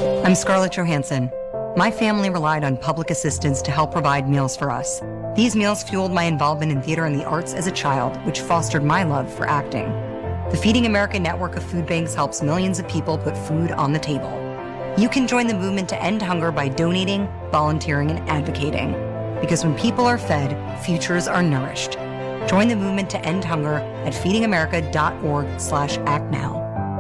I'm Scarlett Johansson. My family relied on public assistance to help provide meals for us. These meals fueled my involvement in theater and the arts as a child, which fostered my love for acting. The Feeding America network of food banks helps millions of people put food on the table. You can join the movement to end hunger by donating, volunteering, and advocating. Because when people are fed, futures are nourished. Join the movement to end hunger at feedingamerica.org/actnow.